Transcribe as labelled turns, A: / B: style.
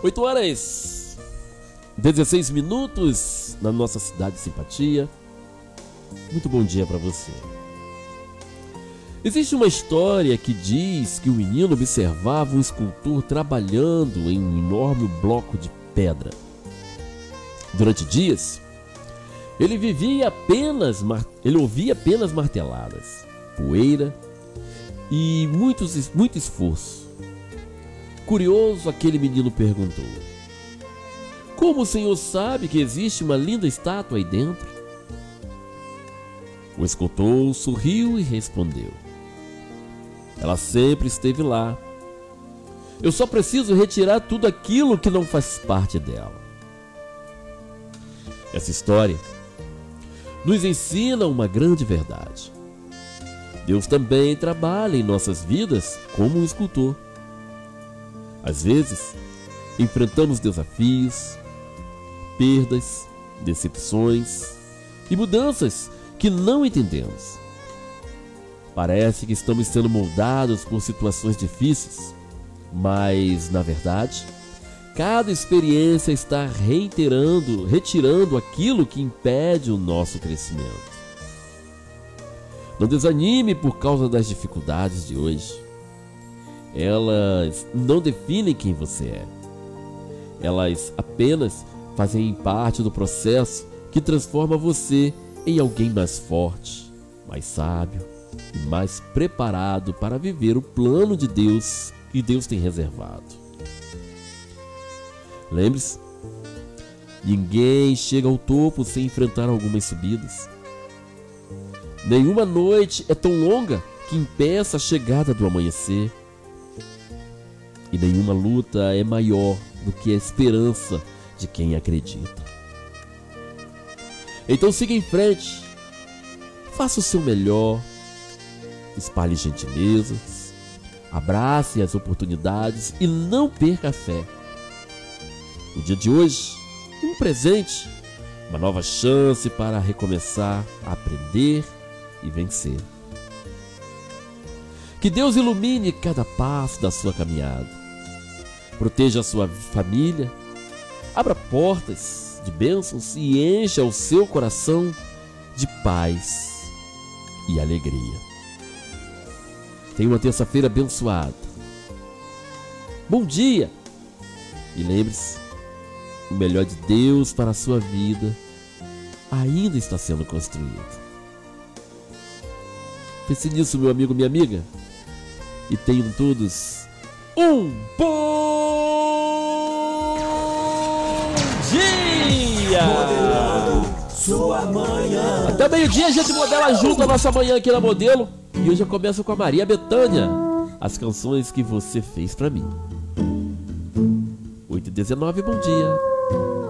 A: 8h16 na nossa cidade de simpatia. Muito bom dia para você. Existe uma história que diz que o menino observava um escultor trabalhando em um enorme bloco de pedra. Durante dias, ele ouvia apenas marteladas, poeira e muito esforço. Curioso, aquele menino perguntou: como o senhor sabe que existe uma linda estátua aí dentro? O escultor sorriu e respondeu: ela sempre esteve lá. Eu só preciso retirar tudo aquilo que não faz parte dela. Essa história nos ensina uma grande verdade. Deus também trabalha em nossas vidas como um escultor. Às vezes, enfrentamos desafios, perdas, decepções e mudanças que não entendemos. Parece que estamos sendo moldados por situações difíceis, mas, na verdade, cada experiência está retirando aquilo que impede o nosso crescimento. Não desanime por causa das dificuldades de hoje. Elas não definem quem você é. Elas apenas fazem parte do processo que transforma você em alguém mais forte, mais sábio e mais preparado para viver o plano de Deus que Deus tem reservado. Lembre-se, ninguém chega ao topo sem enfrentar algumas subidas. Nenhuma noite é tão longa que impeça a chegada do amanhecer. E nenhuma luta é maior do que a esperança de quem acredita. Então siga em frente, faça o seu melhor, espalhe gentilezas, abrace as oportunidades e não perca a fé. O dia de hoje, um presente, uma nova chance para recomeçar a aprender e vencer. Que Deus ilumine cada passo da sua caminhada. Proteja a sua família, abra portas de bênçãos e encha o seu coração de paz e alegria. Tenha uma terça-feira abençoada. Bom dia! E lembre-se, o melhor de Deus para a sua vida ainda está sendo construído. Pense nisso, meu amigo, minha amiga. E tenham todos um bom dia!
B: Modelando sua manhã.
A: Até meio-dia a gente modela junto a nossa manhã aqui na Modelo. E hoje eu começo com a Maria Bethânia, as canções que você fez pra mim. 8h19, bom dia.